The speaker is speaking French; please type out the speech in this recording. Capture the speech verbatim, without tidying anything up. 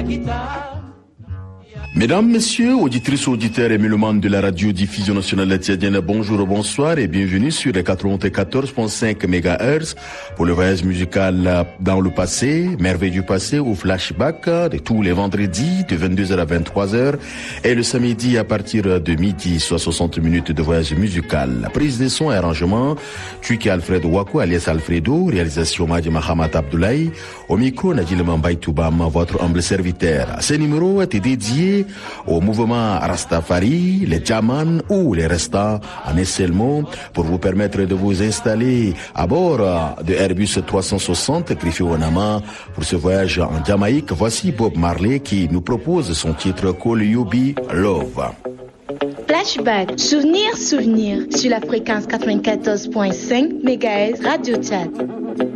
Mesdames, Messieurs, auditrices, auditeurs et mélomanes de la radio-diffusion nationale tchadienne, bonjour, bonsoir et bienvenue sur les quatre-vingt-quatorze virgule cinq mégahertz pour le voyage musical dans le passé, merveille du passé ou flashback de tous les vendredis de vingt-deux heures à vingt-trois heures et le samedi à partir de midi, soit soixante minutes de voyage musical. La prise de son et arrangement, Tuiki Alfredo Wakou alias Alfredo, réalisation Madi Mahamat Abdoulaye, au micro Nadil Mambaye Toubam, votre humble serviteur. Ce numéro était dédié au mouvement Rastafari, les Djaman ou les restants en un seul mot pour vous permettre de vous installer à bord de Airbus trois cent soixante Griffith Wanama pour ce voyage en Jamaïque. Voici Bob Marley qui nous propose son titre Call You Be Love. Flashback, souvenir, souvenir sur la fréquence quatre-vingt-quatorze virgule cinq mégahertz Radio Tchad.